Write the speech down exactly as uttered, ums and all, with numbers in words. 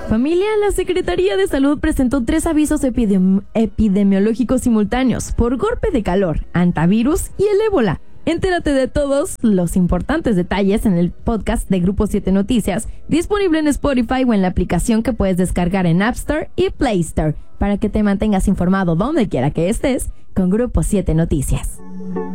Familia, la Secretaría de Salud presentó tres avisos epidemi- epidemiológicos simultáneos por golpe de calor, antivirus y el ébola. Entérate de todos los importantes detalles en el podcast de Grupo siete Noticias, disponible en Spotify o en la aplicación que puedes descargar en App Store y Play Store, para que te mantengas informado donde quiera que estés con Grupo siete Noticias.